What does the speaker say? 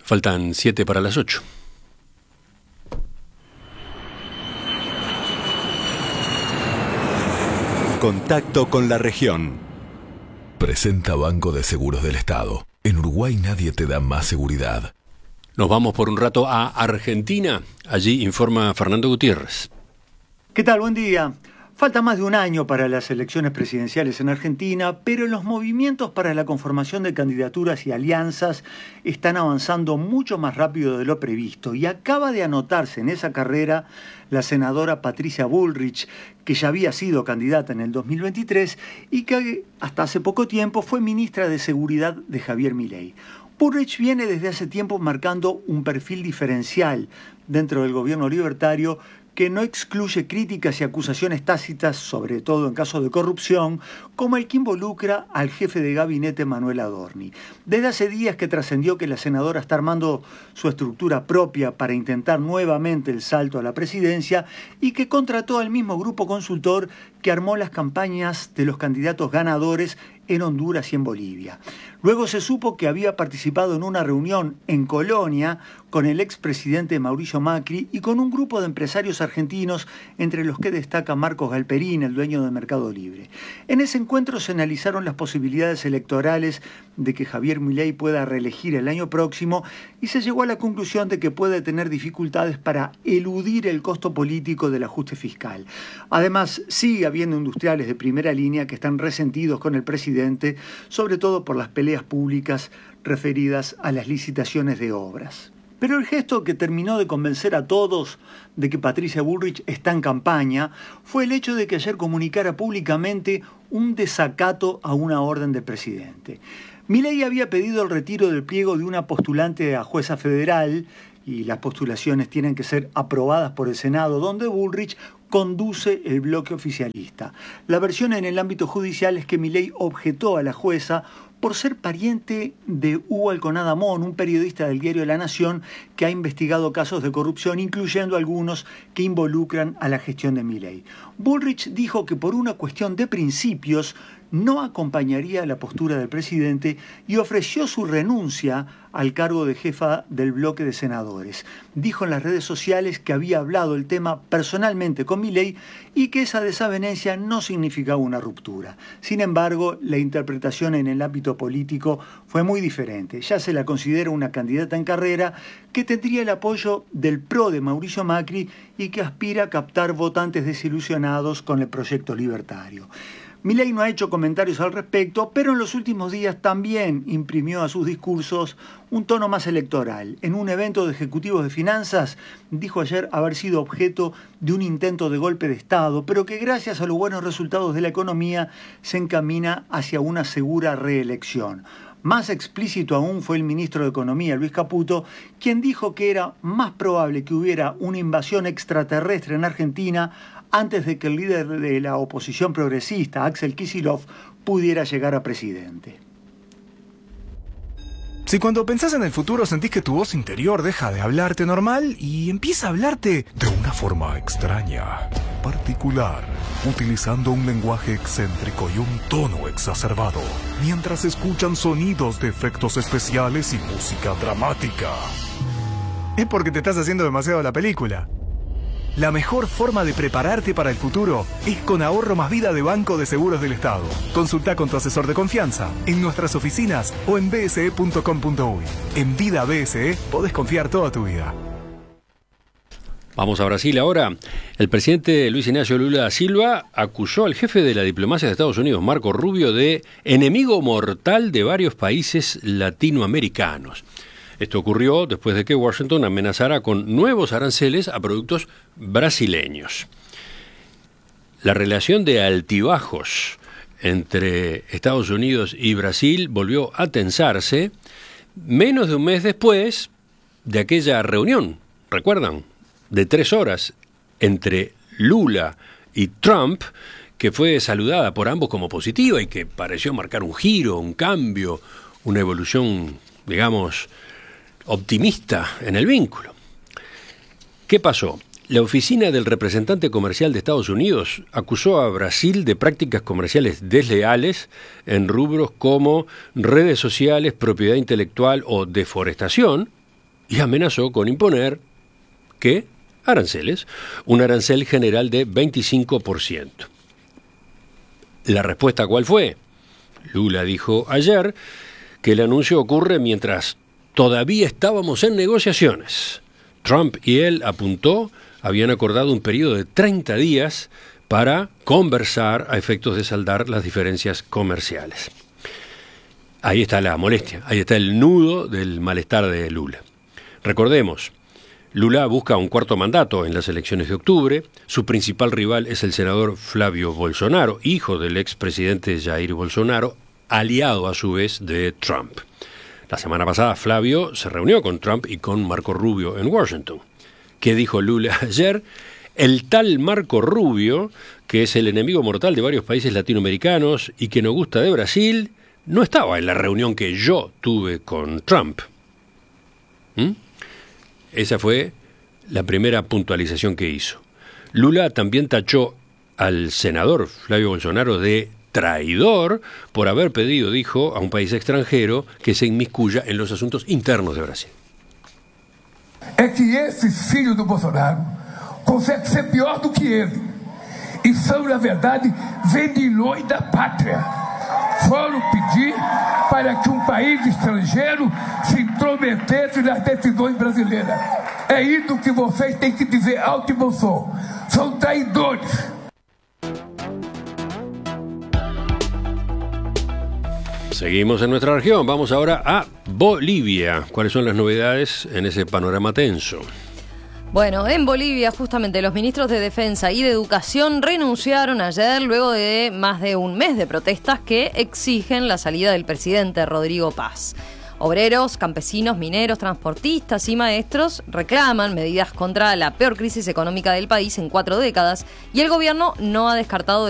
Faltan 7 para las 8. Contacto con la región. Presenta Banco de Seguros del Estado. En Uruguay nadie te da más seguridad. Nos vamos por un rato a Argentina. Allí informa Fernando Gutiérrez. ¿Qué tal? Buen día. Falta más de un año para las elecciones presidenciales en Argentina, pero los movimientos para la conformación de candidaturas y alianzas están avanzando mucho más rápido de lo previsto y acaba de anotarse en esa carrera la senadora Patricia Bullrich, que ya había sido candidata en el 2023 y que hasta hace poco tiempo fue ministra de Seguridad de Javier Milei. Bullrich viene desde hace tiempo marcando un perfil diferencial dentro del gobierno libertario que no excluye críticas y acusaciones tácitas, sobre todo en casos de corrupción, como el que involucra al jefe de gabinete Manuel Adorni. Desde hace días que trascendió que la senadora está armando su estructura propia para intentar nuevamente el salto a la presidencia y que contrató al mismo grupo consultor que armó las campañas de los candidatos ganadores en Honduras y en Bolivia. Luego se supo que había participado en una reunión en Colonia con el expresidente Mauricio Macri y con un grupo de empresarios argentinos, entre los que destaca Marcos Galperín, el dueño de Mercado Libre. En ese encuentro se analizaron las posibilidades electorales de que Javier Milei pueda reelegir el año próximo y se llegó a la conclusión de que puede tener dificultades para eludir el costo político del ajuste fiscal. Además, sigue habiendo industriales de primera línea que están resentidos con el presidente, sobre todo por las peleas públicas referidas a las licitaciones de obras. Pero el gesto que terminó de convencer a todos de que Patricia Bullrich está en campaña fue el hecho de que ayer comunicara públicamente un desacato a una orden del presidente. Milei había pedido el retiro del pliego de una postulante a jueza federal y las postulaciones tienen que ser aprobadas por el Senado, donde Bullrich conduce el bloque oficialista. La versión en el ámbito judicial es que Milei objetó a la jueza por ser pariente de Hugo Alconada Mon, un periodista del diario La Nación que ha investigado casos de corrupción, incluyendo algunos que involucran a la gestión de Milei. Bullrich dijo que por una cuestión de principios no acompañaría la postura del presidente y ofreció su renuncia al cargo de jefa del bloque de senadores. Dijo en las redes sociales que había hablado el tema personalmente con Milei y que esa desavenencia no significaba una ruptura. Sin embargo, la interpretación en el ámbito político fue muy diferente. Ya se la considera una candidata en carrera que tendría el apoyo del PRO de Mauricio Macri y que aspira a captar votantes desilusionados con el proyecto libertario. Milei no ha hecho comentarios al respecto, pero en los últimos días también imprimió a sus discursos un tono más electoral. En un evento de ejecutivos de finanzas, dijo ayer haber sido objeto de un intento de golpe de Estado, pero que gracias a los buenos resultados de la economía se encamina hacia una segura reelección. Más explícito aún fue el ministro de Economía, Luis Caputo, quien dijo que era más probable que hubiera una invasión extraterrestre en Argentina antes de que el líder de la oposición progresista, Axel Kicillof, pudiera llegar a presidente. Si cuando pensás en el futuro sentís que tu voz interior deja de hablarte normal y empieza a hablarte de una forma extraña, particular, utilizando un lenguaje excéntrico y un tono exacerbado, mientras escuchan sonidos de efectos especiales y música dramática, es porque te estás haciendo demasiado la película. La mejor forma de prepararte para el futuro es con Ahorro Más Vida de Banco de Seguros del Estado. Consulta con tu asesor de confianza en nuestras oficinas o en bse.com.uy. En Vida BSE podés confiar toda tu vida. Vamos a Brasil ahora. El presidente Luis Ignacio Lula da Silva acusó al jefe de la diplomacia de Estados Unidos, Marco Rubio, de enemigo mortal de varios países latinoamericanos. Esto ocurrió después de que Washington amenazara con nuevos aranceles a productos brasileños. La relación de altibajos entre Estados Unidos y Brasil volvió a tensarse menos de un mes después de aquella reunión, ¿recuerdan?, de 3 horas entre Lula y Trump, que fue saludada por ambos como positiva y que pareció marcar un giro, un cambio, una evolución, digamos, optimista en el vínculo. ¿Qué pasó? La oficina del representante comercial de Estados Unidos acusó a Brasil de prácticas comerciales desleales en rubros como redes sociales, propiedad intelectual o deforestación, y amenazó con imponer, ¿qué? Aranceles, un arancel general de 25%. ¿La respuesta cuál fue? Lula dijo ayer que el anuncio ocurre mientras todavía estábamos en negociaciones. Trump y él, apuntó, habían acordado un periodo de 30 días para conversar a efectos de saldar las diferencias comerciales. Ahí está la molestia, ahí está el nudo del malestar de Lula. Recordemos, Lula busca un cuarto mandato en las elecciones de octubre. Su principal rival es el senador Flavio Bolsonaro, hijo del expresidente Jair Bolsonaro, aliado a su vez de Trump. La semana pasada Flavio se reunió con Trump y con Marco Rubio en Washington. ¿Qué dijo Lula ayer? El tal Marco Rubio, que es el enemigo mortal de varios países latinoamericanos y que no gusta de Brasil, no estaba en la reunión que yo tuve con Trump. Esa fue la primera puntualización que hizo. Lula también tachó al senador Flavio Bolsonaro de traidor por haber pedido, dijo, a un país extranjero que se inmiscuya en los asuntos internos de Brasil. É que esses filhos do Bolsonaro conseguem ser pior do que ele. E são, na verdade, vendilhões da pátria. Foram pedir para que um país estrangeiro se intrometesse nas decisões brasileiras. É isso que vocês têm que dizer alto e bom som. São traidores. Seguimos en nuestra región, vamos ahora a Bolivia. ¿Cuáles son las novedades en ese panorama tenso? Bueno, en Bolivia justamente los ministros de Defensa y de Educación renunciaron ayer luego de más de un mes de protestas que exigen la salida del presidente Rodrigo Paz. Obreros, campesinos, mineros, transportistas y maestros reclaman medidas contra la peor crisis económica del país en 4 décadas y el gobierno no ha descartado